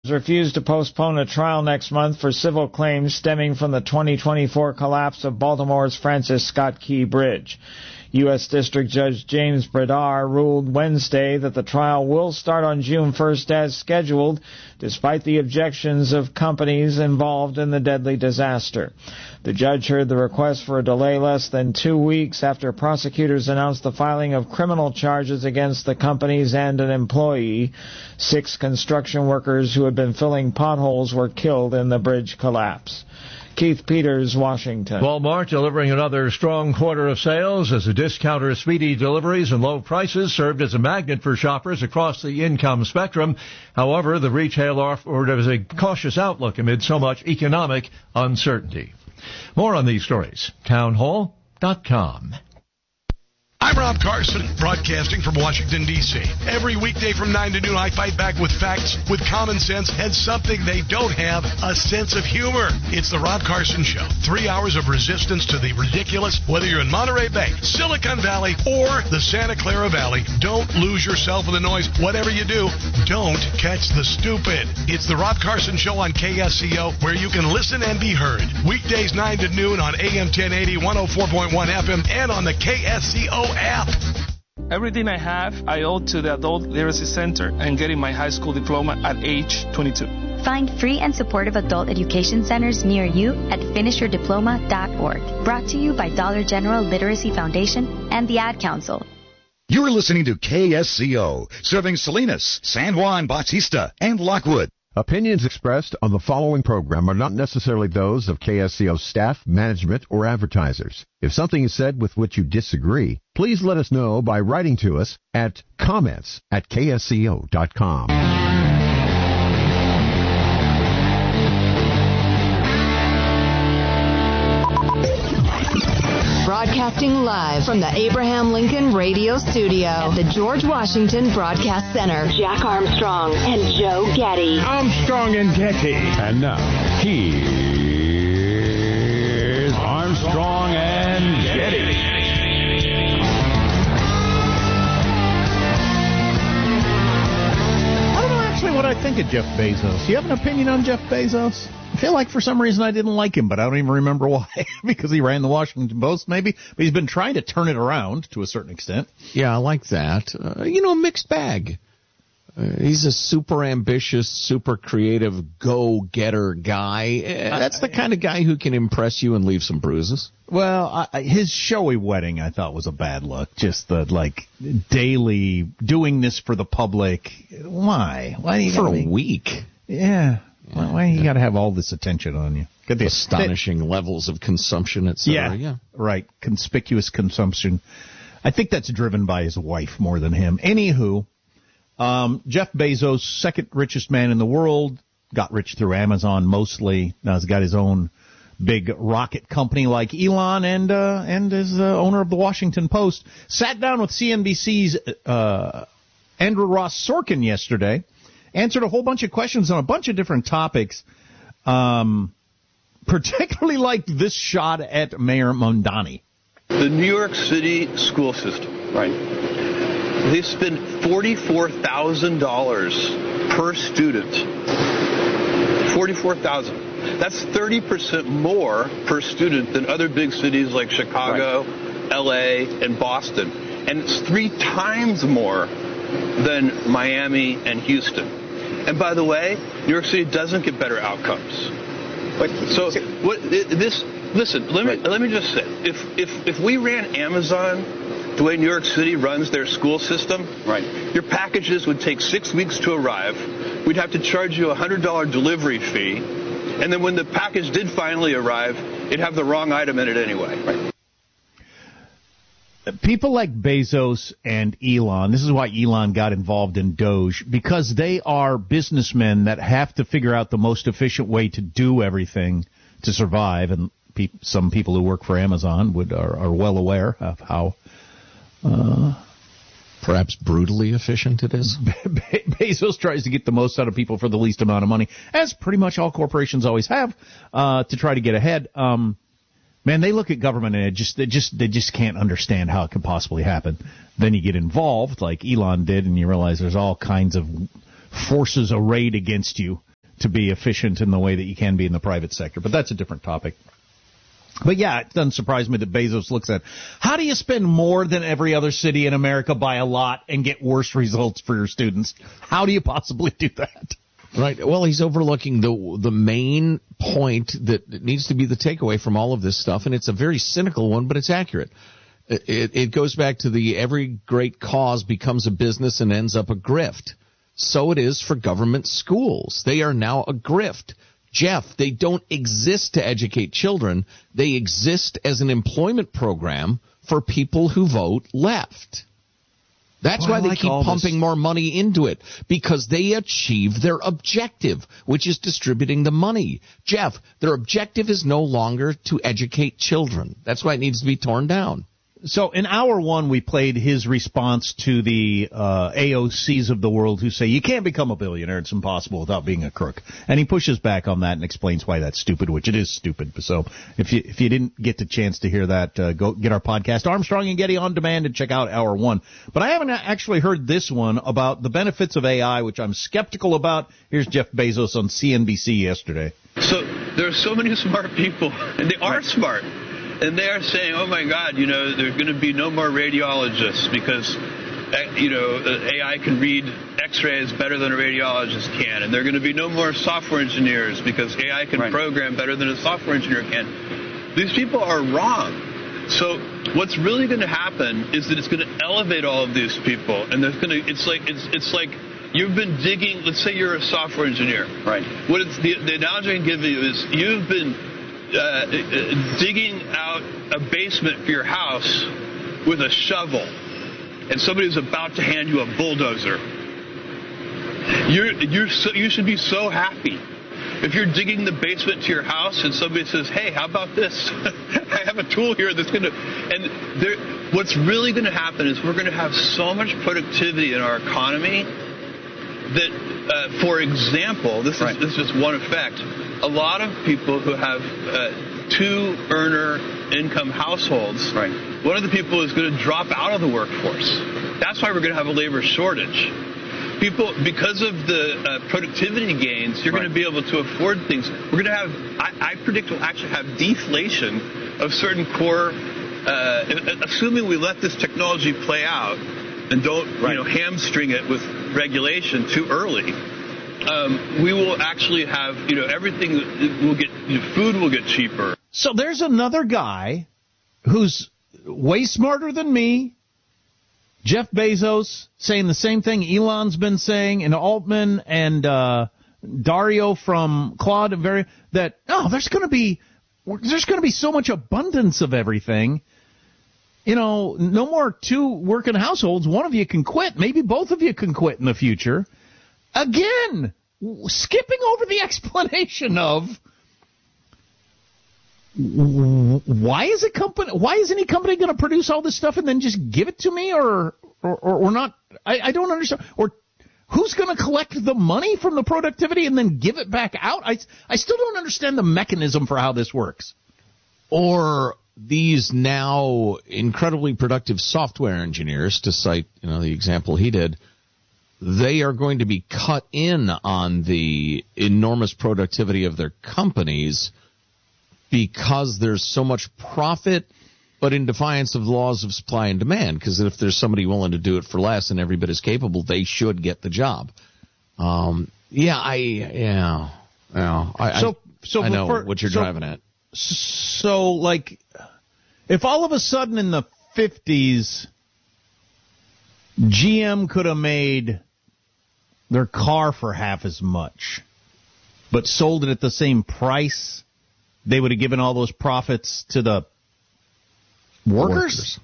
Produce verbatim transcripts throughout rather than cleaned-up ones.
refused to postpone a trial next month for civil claims stemming from the twenty twenty-four collapse of Baltimore's Francis Scott Key Bridge. U S District Judge James Bradar ruled Wednesday that the trial will start on June first as scheduled, despite the objections of companies involved in the deadly disaster. The judge heard the request for a delay less than two weeks after prosecutors announced the filing of criminal charges against the companies and an employee. Six construction workers who had been filling potholes were killed in the bridge collapse. Keith Peters, Washington. Walmart delivering another strong quarter of sales as a discounter, speedy deliveries and low prices served as a magnet for shoppers across the income spectrum. However, the retailer offered a cautious outlook amid so much economic uncertainty. More on these stories. townhall dot com. I'm Rob Carson, broadcasting from Washington, D C Every weekday from nine to noon, I fight back with facts, with common sense, and something they don't have, a sense of humor. It's the Rob Carson Show. Three hours of resistance to the ridiculous, whether you're in Monterey Bay, Silicon Valley, or the Santa Clara Valley. Don't lose yourself in the noise. Whatever you do, don't catch the stupid. It's the Rob Carson Show on K S C O, where you can listen and be heard. Weekdays nine to noon on A M ten eighty, one oh four point one F M, and on the K S C O app. Everything I have, I owe to the Adult Literacy Center and getting my high school diploma at age twenty-two. Find free and supportive adult education centers near you at finish your diploma dot org. Brought to you by Dollar General Literacy Foundation and the Ad Council. You're listening to K S C O, serving Salinas, San Juan Bautista, and Lockwood. Opinions expressed on the following program are not necessarily those of K S C O staff, management, or advertisers. If something is said with which you disagree, please let us know by writing to us at comments at K S C O dot com. Broadcasting live from the Abraham Lincoln Radio Studio at the George Washington Broadcast Center. Jack Armstrong and Joe Getty. Armstrong and Getty. And now, here's Armstrong and Getty. I don't know actually what I think of Jeff Bezos. Do you have an opinion on Jeff Bezos? I feel like for some reason I didn't like him, but I don't even remember why. Because he ran the Washington Post, maybe. But he's been trying to turn it around to a certain extent. Yeah, I like that. Uh, you know, mixed bag. Uh, he's a super ambitious, super creative, go-getter guy. Uh, that's the kind of guy who can impress you and leave some bruises. Well, I, his showy wedding, I thought, was a bad look. Just the, like, daily doing this for the public. Why? Why do you For a be... week. Yeah. Why, why you got to have all this attention on you? Get the astonishing they, levels of consumption, et cetera. Yeah, yeah, right. Conspicuous consumption. I think that's driven by his wife more than him. Anywho, um, Jeff Bezos, second richest man in the world, got rich through Amazon mostly. Now he's got his own big rocket company like Elon, and uh, and is uh, owner of the Washington Post. Sat down with C N B C's uh, Andrew Ross Sorkin yesterday. Answered a whole bunch of questions on a bunch of different topics, um, particularly like this shot at Mayor Mondani. The New York City school system, right? They spend forty-four thousand dollars per student. forty-four thousand dollars. That's thirty percent more per student than other big cities like Chicago, right. L A, and Boston. And it's three times more than Miami and Houston. And by the way, New York City doesn't get better outcomes. But so what this listen, let me let me just say, if if if we ran Amazon the way New York City runs their school system, right, your packages would take six weeks to arrive. We'd have to charge you a one hundred dollars delivery fee, and then when the package did finally arrive, it'd have the wrong item in it anyway. Right. People like Bezos and Elon, this is why Elon got involved in Doge, because they are businessmen that have to figure out the most efficient way to do everything to survive, and pe- some people who work for Amazon would are, are well aware of how uh, perhaps brutally efficient it is. Be- Bezos tries to get the most out of people for the least amount of money, as pretty much all corporations always have, uh, to try to get ahead. Um Man, they look at government and it just they just they just can't understand how it could possibly happen. Then you get involved, like Elon did, and you realize there's all kinds of forces arrayed against you to be efficient in the way that you can be in the private sector. But that's a different topic. But yeah, it doesn't surprise me that Bezos looks at, how do you spend more than every other city in America by a lot and get worse results for your students? How do you possibly do that? Right. Well, he's overlooking the the main point that needs to be the takeaway from all of this stuff, and it's a very cynical one, but it's accurate. It, it goes back to the every great cause becomes a business and ends up a grift. So it is for government schools. They are now a grift. Jeff, they don't exist to educate children. They exist as an employment program for people who vote left. That's well, why they like keep pumping this. more money into it, because they achieve their objective, which is distributing the money. Jeff, their objective is no longer to educate children. That's why it needs to be torn down. So in hour one, we played his response to the uh, A O Cs of the world who say you can't become a billionaire. It's impossible without being a crook. And he pushes back on that and explains why that's stupid, which it is stupid. So if you if you didn't get the chance to hear that, uh, go get our podcast, Armstrong and Getty on demand, and check out hour one. But I haven't actually heard this one about the benefits of A I, which I'm skeptical about. Here's Jeff Bezos on C N B C yesterday. So there are so many smart people, and they are smart. And they are saying, oh, my God, you know, there's going to be no more radiologists because, you know, A I can read X-rays better than a radiologist can. And there are going to be no more software engineers because A I can right. program better than a software engineer can. These people are wrong. So what's really going to happen is that it's going to elevate all of these people. And there's going to, it's like, it's, it's like you've been digging, let's say you're a software engineer. Right. What it's, the, the analogy I can give you is you've been Uh, digging out a basement for your house with a shovel, and somebody's about to hand you a bulldozer. You're, you're so, you should be so happy. If you're digging the basement to your house and somebody says, hey, how about this? I have a tool here that's going to... And there, what's really going to happen is we're going to have so much productivity in our economy that, uh, for example, this is, right. this is one effect. A lot of people who have uh, two earner income households, right. one of the people is going to drop out of the workforce. That's why we're going to have a labor shortage. People, because of the uh, productivity gains, you're right. going to be able to afford things. We're going to have, I, I predict we'll actually have deflation of certain core, uh, assuming we let this technology play out and don't right. you know, hamstring it with regulation too early. Um, we will actually have, you know, everything will get, you know, food will get cheaper. So there's another guy who's way smarter than me, Jeff Bezos, saying the same thing Elon's been saying, and Altman and uh, Dario from Claude, and very, that, oh, there's going to be, there's going to be so much abundance of everything. You know, no more two working households. One of you can quit. Maybe both of you can quit in the future. Again, skipping over the explanation of why is a company, why is any company going to produce all this stuff and then just give it to me, or or, or not? I, I don't understand. Or who's going to collect the money from the productivity and then give it back out? I I still don't understand the mechanism for how this works. Or these now incredibly productive software engineers, to cite, you know, the example he did. They are going to be cut in on the enormous productivity of their companies because there's so much profit, but in defiance of the laws of supply and demand, because if there's somebody willing to do it for less and every bit as capable, they should get the job. Um, yeah, I, yeah, yeah. I, so, so I know for, what you're so, driving at. So, like, if all of a sudden in the fifties, G M could have made their car for half as much, but sold it at the same price, they would have given all those profits to the workers. workers.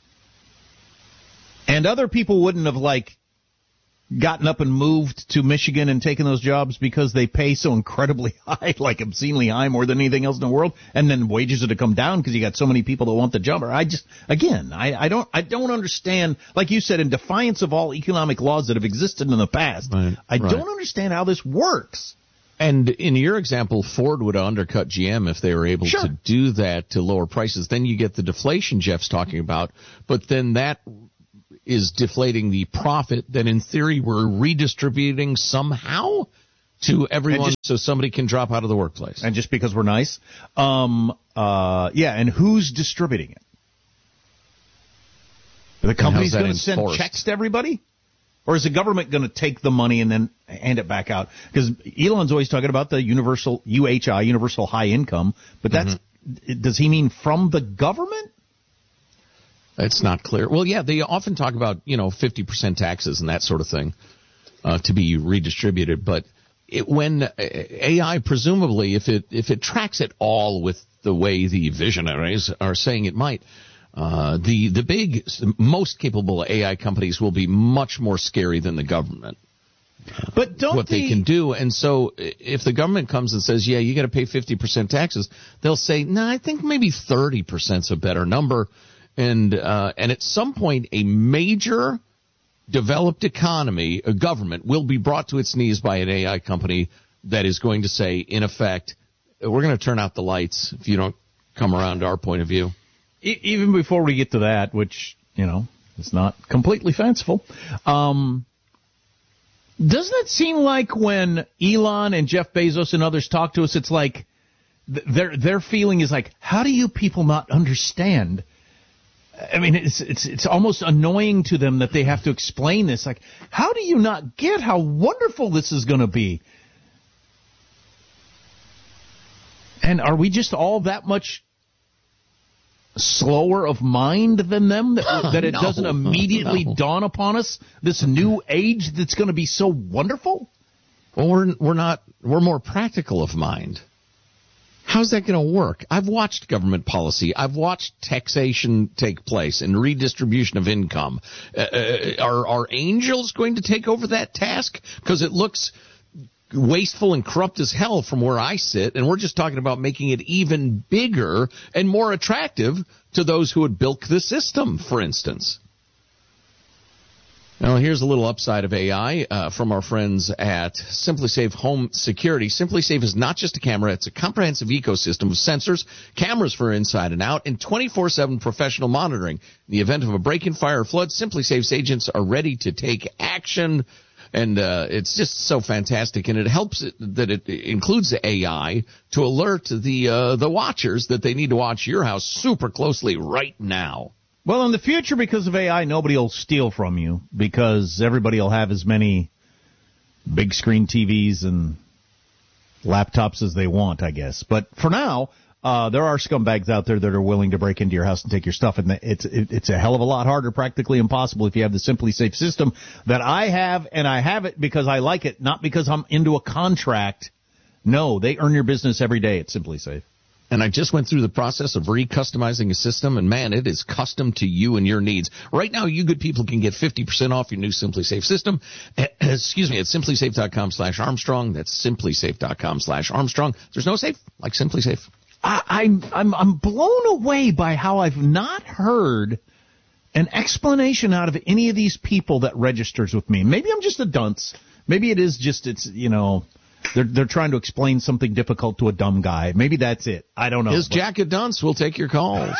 And other people wouldn't have, like, gotten up and moved to Michigan and taken those jobs because they pay so incredibly high, like obscenely high, more than anything else in the world, and then wages would have come down because you got so many people that want the job. Or I just, again, I, I don't, I don't understand. Like you said, in defiance of all economic laws that have existed in the past, right, I right. don't understand how this works. And in your example, Ford would have undercut G M if they were able sure. to do that to lower prices. Then you get the deflation Jeff's talking about, but then that is deflating the profit that in theory we're redistributing somehow to everyone just, so somebody can drop out of the workplace. And just because we're nice. Um, uh, yeah, and who's distributing it? Are the company's going to send checks to everybody? Or is the government going to take the money and then hand it back out? Because Elon's always talking about the universal U H I, universal high income, but that's mm-hmm. does he mean from the government? It's not clear. Well, yeah, they often talk about, you know, fifty percent taxes and that sort of thing uh, to be redistributed. But it, when A I, presumably, if it if it tracks it all with the way the visionaries are saying it might, Uh, the the big, most capable A I companies will be much more scary than the government. But don't what the, they can do, and so if the government comes and says, "Yeah, you got to pay fifty percent taxes," they'll say, "No, nah, I think maybe thirty percent's a better number." And uh, and at some point, a major developed economy, a government, will be brought to its knees by an A I company that is going to say, in effect, "We're going to turn out the lights if you don't come around to our point of view." Even before we get to that, which, you know, is not completely fanciful, um, doesn't it seem like when Elon and Jeff Bezos and others talk to us, it's like th- their their feeling is like, how do you people not understand? I mean, it's it's it's almost annoying to them that they have to explain this. Like, how do you not get how wonderful this is going to be? And are we just all that much slower of mind than them, that, that it no, doesn't immediately no. dawn upon us this new age that's going to be so wonderful? Well, we're we're not we're more practical of mind. How's that going to work? I've watched government policy. I've watched taxation take place and redistribution of income. Uh, uh, are are angels going to take over that task? Because it looks wasteful and corrupt as hell from where I sit, and we're just talking about making it even bigger and more attractive to those who would bilk the system, for instance. Now, here's a little upside of A I uh, from our friends at SimpliSafe Home Security. SimpliSafe is not just a camera, it's a comprehensive ecosystem of sensors, cameras for inside and out, and twenty-four seven professional monitoring. In the event of a break-in, fire, or flood, SimpliSafe's agents are ready to take action. And uh, it's just so fantastic, and it helps it, that it includes the A I to alert the uh, the watchers that they need to watch your house super closely right now. Well, in the future, because of A I, nobody will steal from you because everybody will have as many big screen T Vs and laptops as they want, I guess. But for now, uh, there are scumbags out there that are willing to break into your house and take your stuff, and it's it, it's a hell of a lot harder, practically impossible, if you have the SimpliSafe system that I have, and I have it because I like it, not because I'm into a contract. No, they earn your business every day at SimpliSafe. And I just went through the process of re-customizing a system, and man, it is custom to you and your needs. Right now, you good people can get fifty percent off your new SimpliSafe system. Excuse me, at SimpliSafe.com slash Armstrong. That's SimpliSafe.com slash Armstrong. There's no safe like SimpliSafe. I, I'm, I'm, I'm blown away by how I've not heard an explanation out of any of these people that registers with me. Maybe I'm just a dunce. Maybe it is just, it's, you know, they're they're trying to explain something difficult to a dumb guy. Maybe that's it. I don't know. Is Jack a dunce? We'll take your calls.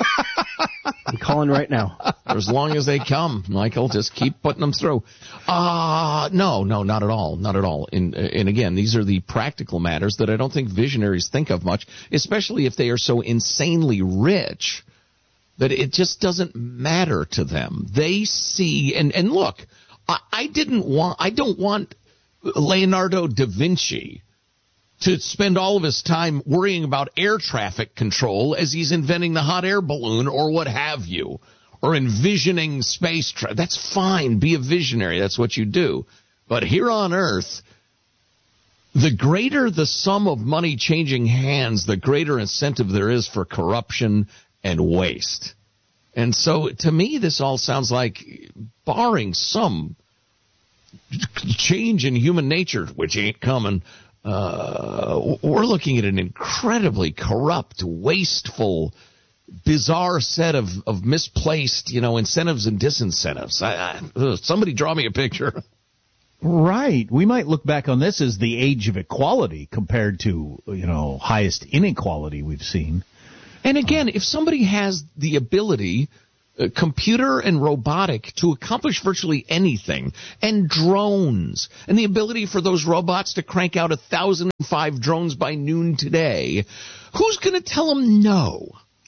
I'm calling right now. For as long as they come, Michael, just keep putting them through. Uh, no, no, not at all. Not at all. And, and again, these are the practical matters that I don't think visionaries think of much, especially if they are so insanely rich that it just doesn't matter to them. They see, and, and look, I, I didn't want, I don't want Leonardo da Vinci to spend all of his time worrying about air traffic control as he's inventing the hot air balloon or what have you, or envisioning space travel. That's fine. Be a visionary. That's what you do. But here on Earth, the greater the sum of money changing hands, the greater incentive there is for corruption and waste. And so, to me, this all sounds like, barring some change in human nature, which ain't coming, Uh, we're looking at an incredibly corrupt, wasteful, bizarre set of, of misplaced, you know, incentives and disincentives. I, I, somebody draw me a picture. Right. We might look back on this as the age of equality compared to, you know, highest inequality we've seen. And again, if somebody has the ability Uh, computer and robotic to accomplish virtually anything, and drones, and the ability for those robots to crank out one thousand five drones by noon today. Who's going to tell them no?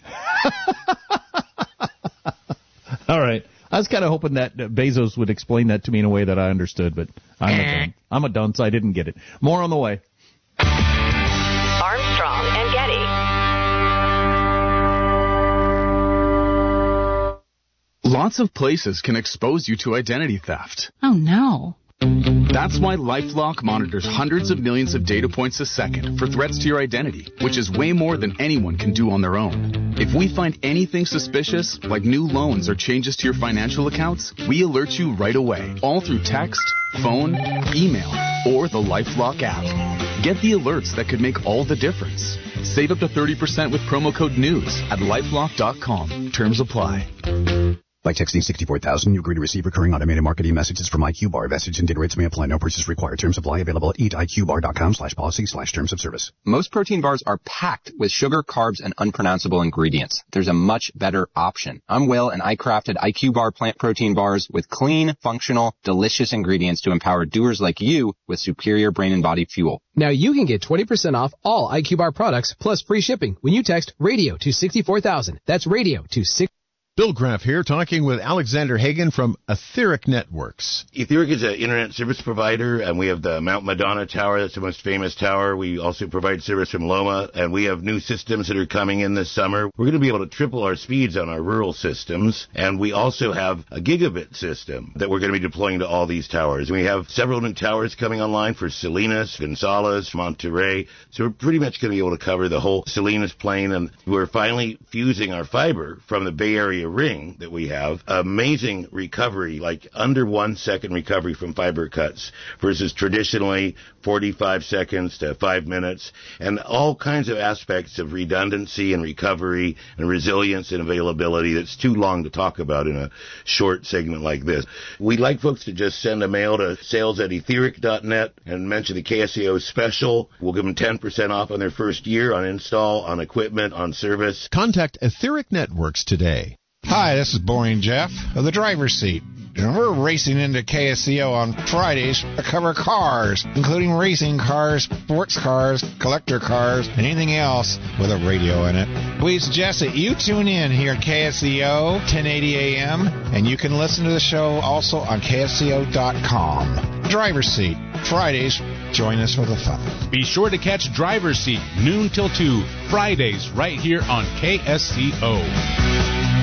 All right. I was kind of hoping that Bezos would explain that to me in a way that I understood, but I'm a dunce. I'm a dunce. I didn't get it. More on the way. Armstrong and Getty. Lots of places can expose you to identity theft. Oh, no. That's why LifeLock monitors hundreds of millions of data points a second for threats to your identity, which is way more than anyone can do on their own. If we find anything suspicious, like new loans or changes to your financial accounts, we alert you right away, all through text, phone, email, or the LifeLock app. Get the alerts that could make all the difference. Save up to thirty percent with promo code NEWS at lifelock dot com. Terms apply. By texting sixty-four thousand, you agree to receive recurring automated marketing messages from IQBar. Message and data rates may apply. No purchase required. Terms apply. Available at eatiqbar.com slash policy slash terms of service. Most protein bars are packed with sugar, carbs, and unpronounceable ingredients. There's a much better option. I'm Will, and I crafted IQBar plant protein bars with clean, functional, delicious ingredients to empower doers like you with superior brain and body fuel. Now you can get twenty percent off all IQBar products plus free shipping when you text radio to sixty-four thousand. That's radio to six. Bill Graff here, talking with Alexander Hagan from Etheric Networks. Etheric is an internet service provider, and we have the Mount Madonna Tower. That's the most famous tower. We also provide service from Loma, and we have new systems that are coming in this summer. We're going to be able to triple our speeds on our rural systems, and we also have a gigabit system that we're going to be deploying to all these towers. We have several new towers coming online for Salinas, Gonzales, Monterey, so we're pretty much going to be able to cover the whole Salinas plain, and we're finally fusing our fiber from the Bay Area ring that we have. Amazing recovery, like under one second recovery from fiber cuts versus traditionally forty-five seconds to five minutes, and all kinds of aspects of redundancy and recovery and resilience and availability that's too long to talk about in a short segment like this. We'd like folks to just send a mail to sales at etheric dot net and mention the K S C O special. We'll give them ten percent off on their first year on install, on equipment, on service. Contact Etheric Networks today. Hi, this is Boring Jeff of the driver's seat. And we're racing into K S C O on Fridays to cover cars, including racing cars, sports cars, collector cars, and anything else with a radio in it. We suggest that you tune in here at K S C O, ten eighty A M, and you can listen to the show also on K S C O dot com. Driver's Seat, Fridays. Join us for the fun. Be sure to catch Driver's Seat, noon till two, Fridays, right here on K S C O.